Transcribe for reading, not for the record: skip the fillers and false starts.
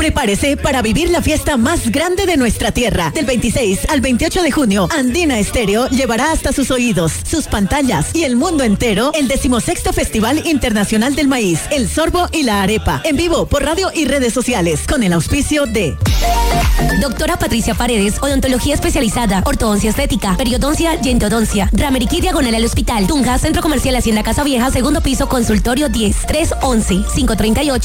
Prepárese para vivir la fiesta más grande de nuestra tierra. Del 26 al 28 de junio, Andina Estéreo llevará hasta sus oídos, sus pantallas y el mundo entero el 16º Festival Internacional del Maíz, el Sorbo y la Arepa. En vivo por radio y redes sociales, con el auspicio de Doctora Patricia Paredes, odontología especializada, ortodoncia estética, periodoncia y endodoncia. Rameriquí diagonal al hospital. Tunja, Centro Comercial Hacienda Casa Vieja, segundo piso, consultorio 10, 311-538